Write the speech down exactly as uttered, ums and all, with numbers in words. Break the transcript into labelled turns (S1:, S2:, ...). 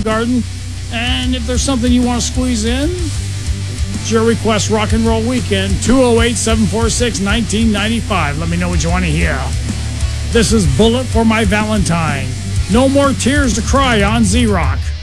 S1: Garden. And if there's something you want to squeeze in, it's your request, Rock and Roll Weekend, two oh eight, seven four six, one nine nine five. Let me know what you want to hear. This is Bullet for My Valentine. No More Tears to Cry on Z-Rock.